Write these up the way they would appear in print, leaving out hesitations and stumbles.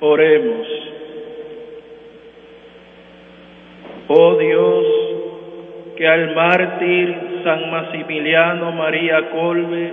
Oremos. Oh Dios, que al mártir San Maximiliano María Kolbe,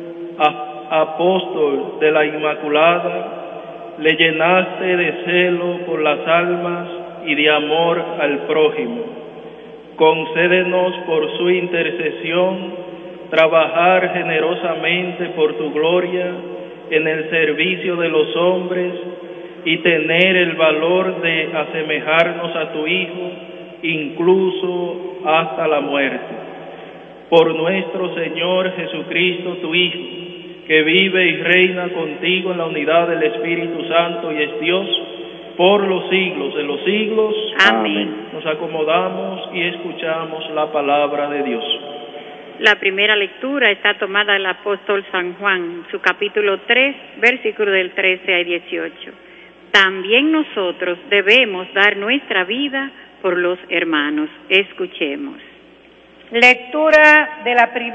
apóstol de la Inmaculada, le llenaste de celo por las almas y de amor al prójimo. Concédenos por su intercesión trabajar generosamente por tu gloria en el servicio de los hombres y tener el valor de asemejarnos a tu Hijo, incluso hasta la muerte. Por nuestro Señor Jesucristo, tu Hijo, que vive y reina contigo en la unidad del Espíritu Santo y es Dios, por los siglos de los siglos. Amén. Nos acomodamos y escuchamos la palabra de Dios. La primera lectura está tomada del apóstol San Juan, su capítulo 3, versículo del 13 al 18. También nosotros debemos dar nuestra vida por los hermanos. Escuchemos. Lectura de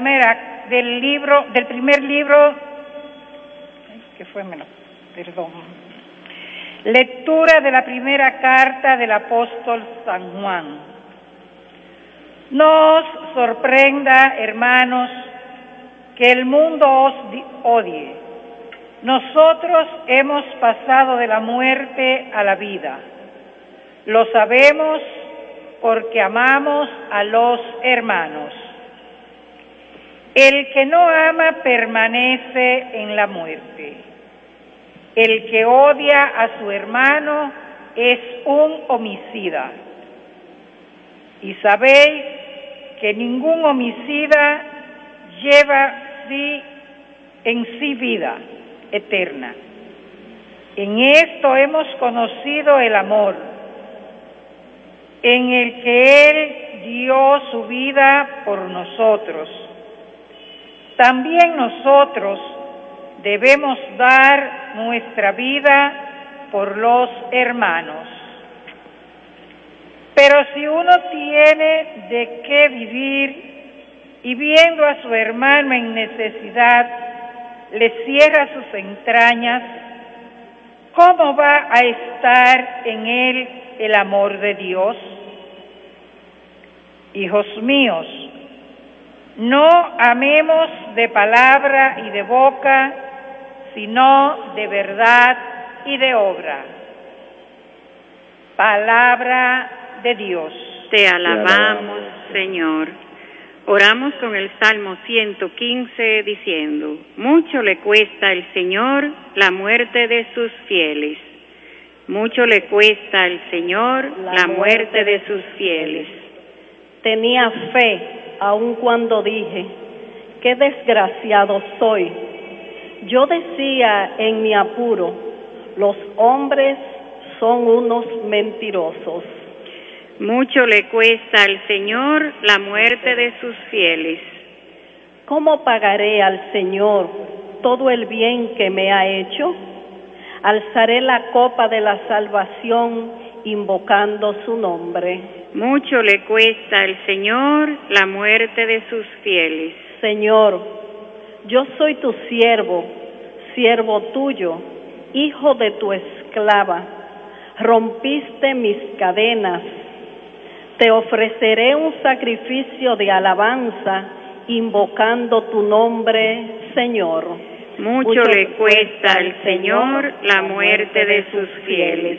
del primer libro. Lectura de la primera carta del apóstol San Juan. No os sorprenda, hermanos, que el mundo os odie. Nosotros hemos pasado de la muerte a la vida. Lo sabemos porque amamos a los hermanos. El que no ama permanece en la muerte. El que odia a su hermano es un homicida. Y sabéis que ningún homicida lleva en sí vida eterna. En esto hemos conocido el amor, en el que Él dio su vida por nosotros. También nosotros debemos dar nuestra vida por los hermanos. Pero si uno tiene de qué vivir y viendo a su hermano en necesidad, le cierra sus entrañas, ¿cómo va a estar en él el amor de Dios? Hijos míos, no amemos de palabra y de boca, sino de verdad y de obra. Palabra de Dios. Te alabamos, Señor. Oramos con el Salmo 115 diciendo: mucho le cuesta al Señor la muerte de sus fieles. Mucho le cuesta al Señor la muerte de sus fieles. Tenía fe aun cuando dije: qué desgraciado soy. Yo decía en mi apuro: los hombres son unos mentirosos. Mucho le cuesta al Señor la muerte de sus fieles. ¿Cómo pagaré al Señor todo el bien que me ha hecho? Alzaré la copa de la salvación invocando su nombre. Mucho le cuesta al Señor la muerte de sus fieles. Señor, yo soy tu siervo, siervo tuyo, hijo de tu esclava. Rompiste mis cadenas. Te ofreceré un sacrificio de alabanza, invocando tu nombre, Señor. Mucho le cuesta al Señor la muerte de sus fieles.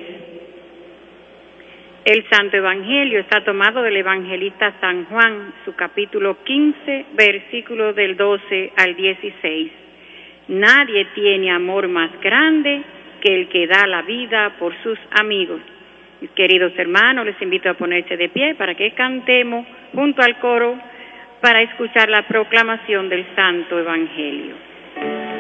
El Santo Evangelio está tomado del evangelista San Juan, su capítulo 15, versículos del 12 al 16. Nadie tiene amor más grande que el que da la vida por sus amigos. Mis queridos hermanos, les invito a ponerse de pie para que cantemos junto al coro para escuchar la proclamación del Santo Evangelio.